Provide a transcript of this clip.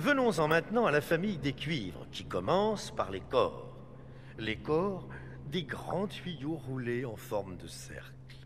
Venons-en maintenant à la famille des cuivres, qui commence par les corps. Les corps, des grands tuyaux roulés en forme de cercle.